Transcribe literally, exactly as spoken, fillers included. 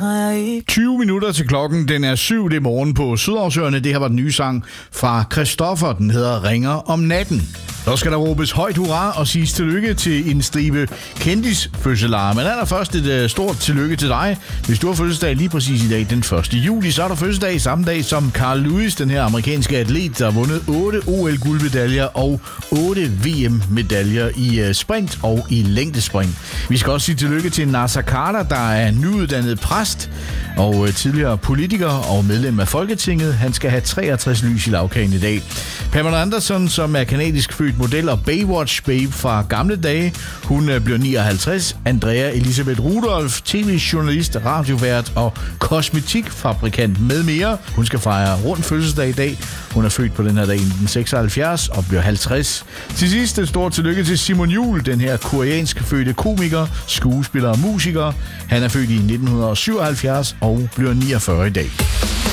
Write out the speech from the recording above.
jeg ikke. tyve minutter til klokken, den er syv, det er morgen på Sydhavsøerne. Det her var den nye sang fra Christoffer, den hedder Ringer om natten. Så skal der råbes højt hurra og siges tillykke til en stribe kendisfødselarer. Men allerførst et uh, stort tillykke til dig. Hvis du har fødselsdag lige præcis i dag, den første juli, så er der fødselsdag samme dag som Carl Lewis, den her amerikanske atlet, der har vundet otte O L-guldmedaljer og otte V M-medaljer i uh, sprint og i længdespring. Vi skal også sige tillykke til Naser Khader, der er nyuddannet præst og uh, tidligere politiker og medlem af Folketinget. Han skal have treogtres lys i lagkagen i dag. Pamela Anderson, som er kanadisk født model og Baywatch babe fra gamle dage. Hun uh, bliver nioghalvtreds. Andrea Elisabeth Rudolph, tv-journalist, radiovært og kosmetikfabrikant med mere. Hun skal fejre rundt fødselsdag i dag. Hun er født på den her dag i nitten seksoghalvfjerds og bliver halvtreds. Til sidst et stort tillykke til Simon Juhl, den her koreansk fødte komiker, skuespiller og musiker. Han er født i nitten syvoghalvfjerds og bliver niogfyrre i dag.